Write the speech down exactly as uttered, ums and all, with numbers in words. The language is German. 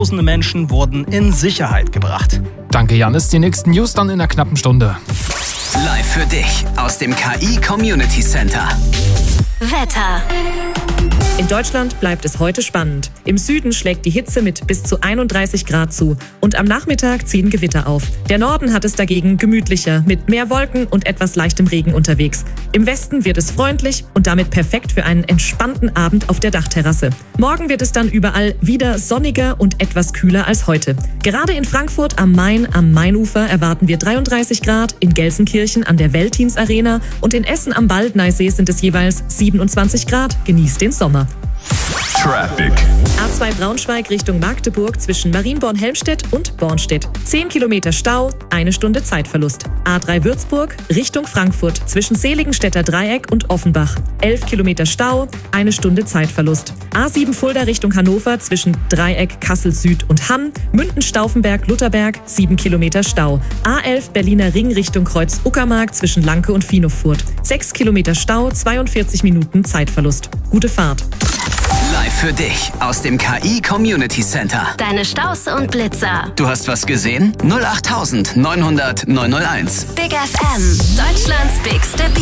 Tausende Menschen wurden in Sicherheit gebracht. Danke, Janis. Die nächsten News dann in einer knappen Stunde. Live für dich aus dem K I Community Center. Wetter. In Deutschland bleibt es heute spannend. Im Süden schlägt die Hitze mit bis zu einunddreißig Grad zu und am Nachmittag ziehen Gewitter auf. Der Norden hat es dagegen gemütlicher, mit mehr Wolken und etwas leichtem Regen unterwegs. Im Westen wird es freundlich und damit perfekt für einen entspannten Abend auf der Dachterrasse. Morgen wird es dann überall wieder sonniger und etwas kühler als heute. Gerade in Frankfurt am Main am Mainufer erwarten wir dreiunddreißig Grad, in Gelsenkirchen an der Veltins Arena und in Essen am Baldneisee sind es jeweils siebenundzwanzig Grad. Genießt den Sommer. Traffic. A zwei Braunschweig Richtung Magdeburg zwischen Marienborn-Helmstedt und Bornstedt. zehn Kilometer Stau, eine Stunde Zeitverlust. A drei Würzburg Richtung Frankfurt zwischen Seligenstädter Dreieck und Offenbach. elf Kilometer Stau, eine Stunde Zeitverlust. A sieben Fulda Richtung Hannover zwischen Dreieck, Kassel Süd und Hamm. Münden-Stauffenberg, Lutherberg, sieben Kilometer Stau. A elf Berliner Ring Richtung Kreuz-Uckermark zwischen Lanke und Viehnow-Furt. sechs Kilometer Stau, zweiundvierzig Minuten Zeitverlust. Gute Fahrt. Live für dich aus dem K I Community Center. Deine Staus und Blitzer. Du hast was gesehen? null acht neunhundert neunhundert neunhunderteins. Big F M. Deutschlands bigste Beat.